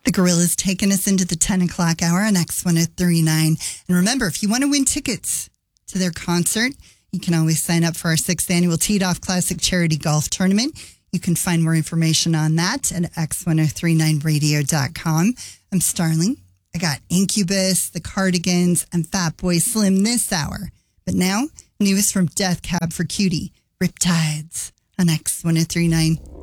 The Gorillas taking us into the 10 o'clock hour on X1039. And remember, if you want to win tickets to their concert, you can always sign up for our 6th annual Teed Off Classic Charity Golf Tournament. You can find more information on that at x1039radio.com. I'm Starling. I got Incubus, The Cardigans, and Fatboy Slim this hour. But now, newest from Death Cab for Cutie, Riptides on X1039.